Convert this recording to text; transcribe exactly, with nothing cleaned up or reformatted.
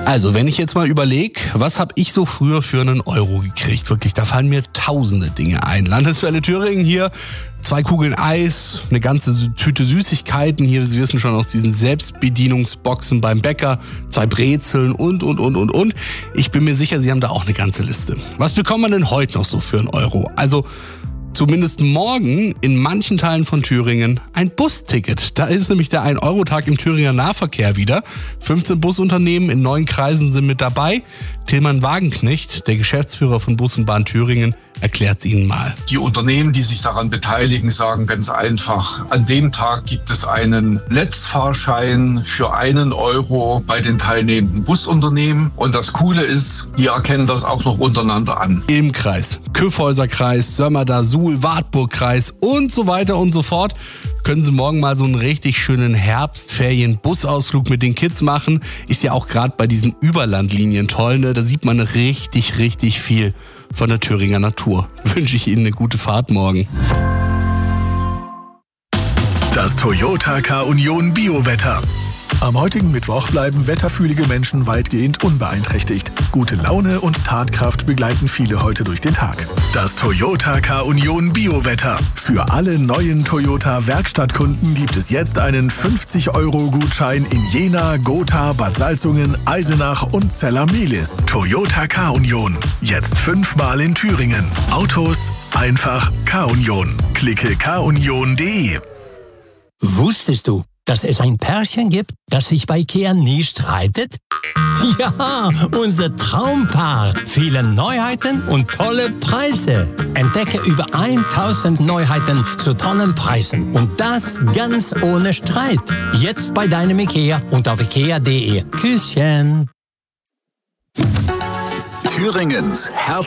Also, wenn ich jetzt mal überlege, was habe ich so früher für einen Euro gekriegt? Wirklich, da fallen mir tausende Dinge ein. Landeswelle Thüringen hier, zwei Kugeln Eis, eine ganze Tüte Süßigkeiten hier, Sie wissen schon, aus diesen Selbstbedienungsboxen beim Bäcker, zwei Brezeln und, und, und, und, und. Ich bin mir sicher, Sie haben da auch eine ganze Liste. Was bekommt man denn heute noch so für einen Euro? Also, zumindest morgen in manchen Teilen von Thüringen ein Busticket. Da ist nämlich der ein Euro Tag im Thüringer Nahverkehr wieder. fünfzehn Busunternehmen in neun Kreisen sind mit dabei. Tilman Wagenknecht, der Geschäftsführer von Bus und Bahn Thüringen, erklärt es Ihnen mal. Die Unternehmen, die sich daran beteiligen, sagen ganz einfach, an dem Tag gibt es einen Netzfahrschein für einen Euro bei den teilnehmenden Busunternehmen. Und das Coole ist, die erkennen das auch noch untereinander an. Im Kreis, Kyffhäuser Kreis, Sömmerda, Suhl, Wartburg-Kreis und so weiter und so fort können Sie morgen mal so einen richtig schönen Herbstferien-Busausflug mit den Kids machen. Ist ja auch gerade bei diesen Überlandlinien toll, ne? Da sieht man richtig, richtig viel von der Thüringer Natur. Wünsche ich Ihnen eine gute Fahrt morgen. Das Toyota K-Union Biowetter. Am heutigen Mittwoch bleiben wetterfühlige Menschen weitgehend unbeeinträchtigt. Gute Laune und Tatkraft begleiten viele heute durch den Tag. Das Toyota K-Union Biowetter. Für alle neuen Toyota-Werkstattkunden gibt es jetzt einen fünfzig Euro Gutschein in Jena, Gotha, Bad Salzungen, Eisenach und Zella-Mehlis. Toyota K-Union. Jetzt fünfmal in Thüringen. Autos einfach K-Union. Klicke k union punkt de. Wusstest du, dass es ein Pärchen gibt, das sich bei Ikea nie streitet? Ja, unser Traumpaar. Viele Neuheiten und tolle Preise. Entdecke über tausend Neuheiten zu tollen Preisen. Und das ganz ohne Streit. Jetzt bei deinem Ikea und auf ikea punkt de. Küsschen. Thüringens Herz